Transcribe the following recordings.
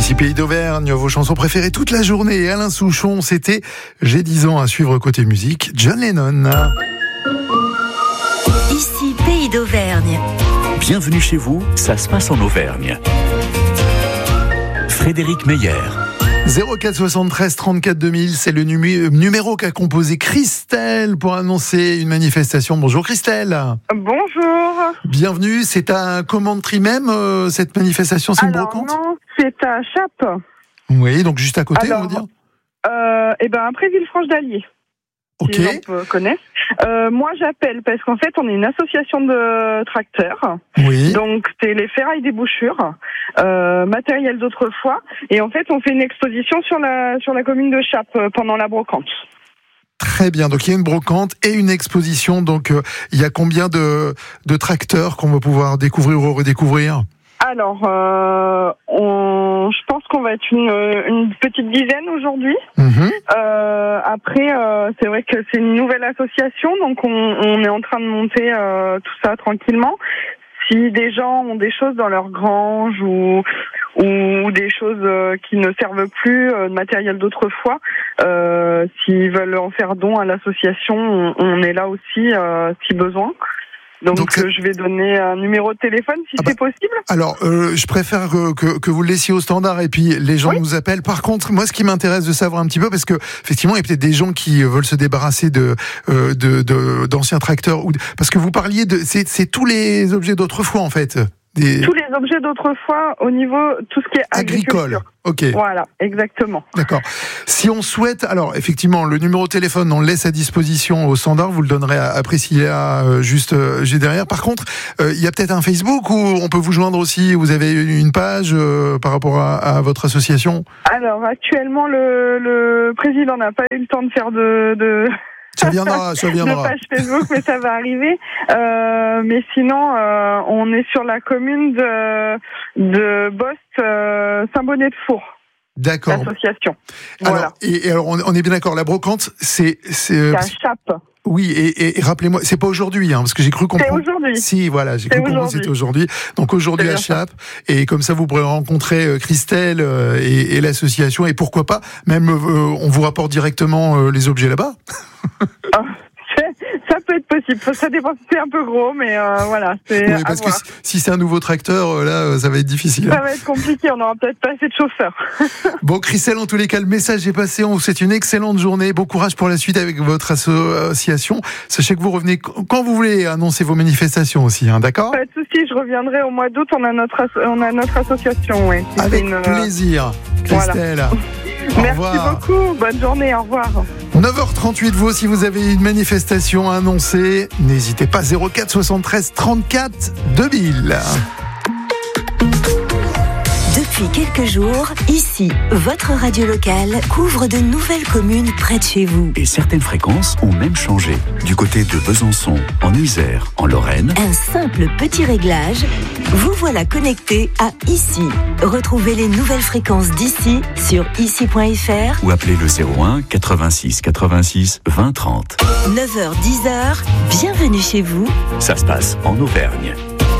Ici Pays d'Auvergne, vos chansons préférées toute la journée. Et Alain Souchon, c'était J'ai 10 ans à suivre côté musique, John Lennon. Ici Pays d'Auvergne. Bienvenue chez vous, ça se passe en Auvergne. Frédéric Meyer. 04 73 34 2000, c'est le numéro qu'a composé Christelle pour annoncer une manifestation. Bonjour Christelle. Bonjour. Bienvenue, c'est à Commentry même, cette manifestation, c'est une brocante ? Non, c'est à Chappes. Oui, donc juste à côté, on va dire. Après Villefranche-d'Allier. Ok. Si les gens connaissent. Moi, j'appelle parce qu'en fait, on est une association de tracteurs. Oui. Donc, c'est les ferrailles des bouchures, matériel d'autrefois. Et en fait, on fait une exposition sur la commune de Chappes pendant la brocante. Très bien, donc il y a une brocante et une exposition. Donc, il y a combien de tracteurs qu'on va pouvoir découvrir ou redécouvrir ? Alors, je pense qu'on va être une petite dizaine aujourd'hui. Après, c'est vrai que c'est une nouvelle association, donc on est en train de monter tout ça tranquillement. Si des gens ont des choses dans leur grange ou des choses qui ne servent plus, de matériel d'autrefois, s'ils veulent en faire don à l'association, on est là aussi si besoin. Donc je vais donner un numéro de téléphone si c'est possible. Alors, je préfère que vous le laissiez au standard et puis les gens nous appellent. Par contre, moi, ce qui m'intéresse de savoir un petit peu, parce que effectivement, il y a peut-être des gens qui veulent se débarrasser d'anciens tracteurs, parce que vous parliez c'est tous les objets d'autrefois en fait. Tous les objets d'autrefois au niveau tout ce qui est agricole. Ok. Voilà, exactement. D'accord. Si on souhaite, alors effectivement, le numéro de téléphone, on le laisse à disposition au standard. Vous le donnerez à Priscilla juste derrière. Par contre, il y a peut-être un Facebook où on peut vous joindre aussi. Vous avez une page par rapport à votre association. Alors actuellement, le président n'a pas eu le temps de faire Ça viendra. de page Facebook, mais ça va arriver. Mais sinon, on est sur la commune de Bost, Saint-Bonnet-de-Four. D'accord. L'association. Voilà. Alors, on est bien d'accord. La brocante, c'est à Chappes. Oui, et rappelez-moi, c'est pas aujourd'hui, parce que j'ai cru comprendre. C'est aujourd'hui. Si, voilà, j'ai cru comprendre que c'était aujourd'hui. Donc aujourd'hui à Chappes, et comme ça vous pourrez rencontrer Christelle et l'association, et pourquoi pas, même on vous rapporte directement les objets là-bas. Ça peut être possible. Ça dépend si c'est un peu gros, mais voilà. Oui, parce que si c'est un nouveau tracteur, là, ça va être difficile. Ça va être compliqué. On n'aura peut-être pas assez de chauffeurs. Bon, Christelle, en tous les cas, le message est passé. On vous souhaite une excellente journée. Bon courage pour la suite avec votre association. Sachez que vous revenez quand vous voulez annoncer vos manifestations aussi, d'accord ? Pas de souci. Je reviendrai au mois d'août. On a notre association, oui. Avec plaisir, Christelle. Voilà. Merci beaucoup. Bonne journée. Au revoir. 9h38, vous aussi, vous avez une manifestation à annoncer. N'hésitez pas, 04 73 34 2000. Depuis quelques jours, ici, votre radio locale couvre de nouvelles communes près de chez vous. Et certaines fréquences ont même changé. Du côté de Besançon, en Isère, en Lorraine. Un simple petit réglage, vous voilà connecté à Ici. Retrouvez les nouvelles fréquences d'ici sur ici.fr ou appelez le 01 86 86 20 30. 9h, 10h, bienvenue chez vous. Ça se passe en Auvergne.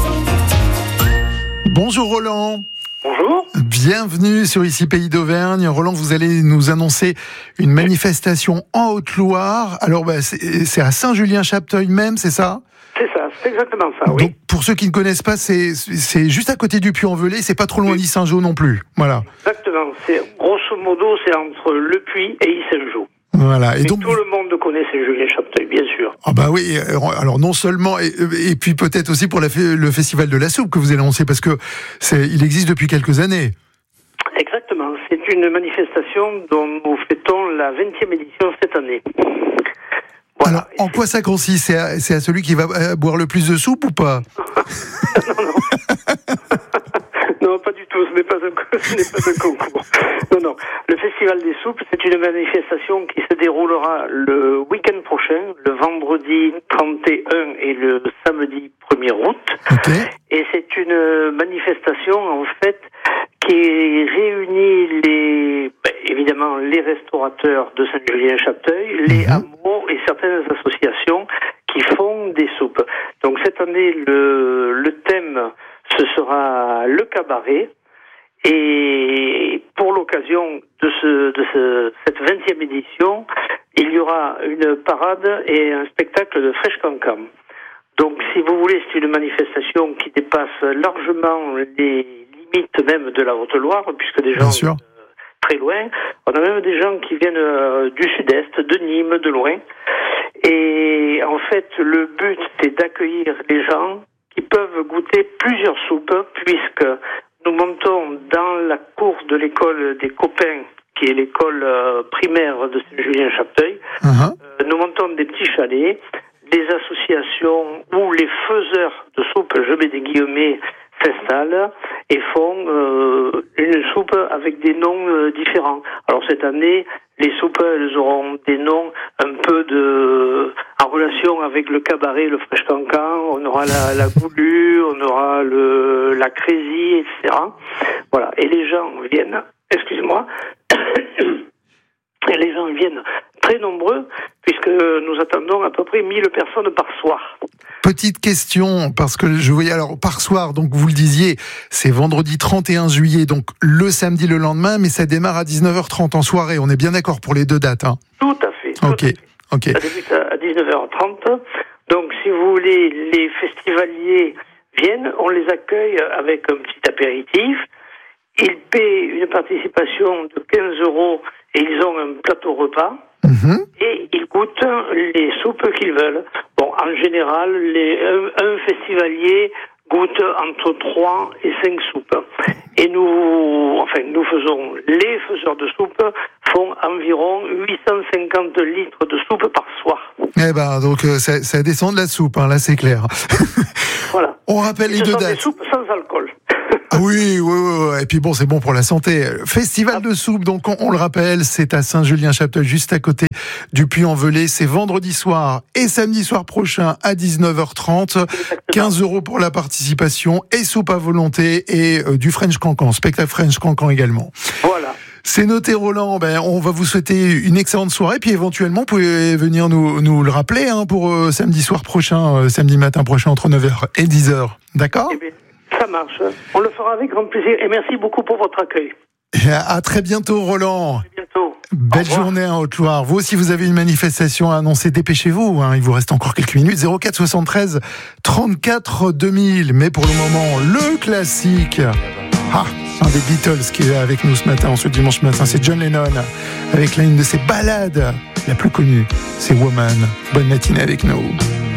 Bonjour Roland. Bonjour. Bienvenue sur Ici Pays d'Auvergne. Roland, vous allez nous annoncer une manifestation en Haute-Loire. Alors, c'est à Saint-Julien-Chapteuil même, c'est ça ? C'est ça, c'est exactement ça, oui. Donc, pour ceux qui ne connaissent pas, c'est juste à côté du Puy-en-Velay, c'est pas trop loin d'Issingeaux non plus. Voilà. Exactement. Grosso modo, c'est entre Le Puy et Issingeaux. Voilà. Et donc, tout le monde connaît Saint-Julien-Chapteuil, bien sûr. Ah bah oui, alors non seulement, et puis peut-être aussi pour le festival de la soupe que vous allez lancer, parce que il existe depuis quelques années. Exactement, c'est une manifestation dont nous fêtons la 20e édition cette année. Voilà. Alors, en quoi ça consiste ? C'est à celui qui va boire le plus de soupe ou pas ? Non. Non, pas du tout, ce n'est pas un concours. Non. Le Festival des soupes, c'est une manifestation qui se déroulera le week-end prochain, le vendredi 31 et le samedi 1er août. Okay. Et c'est une manifestation, en fait, qui réunit évidemment les restaurateurs de Saint-Julien-Chapteuil, les hameaux et certaines associations qui font des soupes. Donc cette année, le thème, ce sera le cabaret. Et pour l'occasion de cette 20e édition, il y aura une parade et un spectacle de Fresh Cancan. Donc, si vous voulez, c'est une manifestation qui dépasse largement les limites même de la Haute-Loire, puisque des gens très loin. On a même des gens qui viennent du sud-est, de Nîmes, de loin. Et en fait, le but, c'est d'accueillir les gens qui peuvent goûter plusieurs soupes, puisque nous montons dans la cour de l'école des copains, qui est l'école primaire de Saint-Julien-Chapteuil. Nous montons des petits chalets. Les associations ou les faiseurs de soupe, je mets des guillemets, s'installent et font une soupe avec des noms différents. Alors cette année, les soupes, elles auront des noms un peu en relation avec le cabaret, le Fresh Cancan. On aura la goulue, on aura la crésie, etc. Voilà. Et les gens viennent, excusez-moi, et les gens viennent très nombreux, puisque nous attendons à peu près 1000 personnes par soir. Petite question, parce que je voyais, alors par soir, donc vous le disiez, c'est vendredi 31 juillet, donc le samedi le lendemain, mais ça démarre à 19h30 en soirée, on est bien d'accord pour les deux dates, hein? Tout à fait. Ok. Ça débute à 19h30, donc si vous voulez, les festivaliers viennent, on les accueille avec un petit apéritif, ils paient une participation de 15 € et ils ont un plateau repas. Et ils goûtent les soupes qu'ils veulent. Bon, en général, un festivalier goûte entre 3 et 5 soupes. Et les faiseurs de soupe font environ 850 litres de soupe par soir. Eh ben, donc ça descend de la soupe, hein, là c'est clair. Voilà. On rappelle les deux dates. Des soupes sans alcool. Oui. Et puis bon, c'est bon pour la santé. Festival de soupe, donc on le rappelle, c'est à Saint-Julien-Chapteuil, juste à côté du Puy-en-Velay. C'est vendredi soir et samedi soir prochain à 19h30. 15 € pour la participation et soupe à volonté et du French Cancan, spectacle French Cancan également. Voilà. C'est noté, Roland. On va vous souhaiter une excellente soirée, puis éventuellement, vous pouvez venir nous le rappeler pour samedi soir prochain, samedi matin prochain entre 9h et 10h. D'accord ? Eh bien, ça marche. On le fera avec grand plaisir. Et merci beaucoup pour votre accueil. Et à très bientôt, Roland. À bientôt. Belle journée en Haute-Loire. Vous aussi, vous avez une manifestation à annoncer. Dépêchez-vous. Il vous reste encore quelques minutes. 04 73 34 2000. Mais pour le moment, le classique. Un des Beatles qui est avec nous ce matin, ce dimanche matin, c'est John Lennon, avec l'une de ses ballades la plus connue, c'est Woman. Bonne matinée avec nous.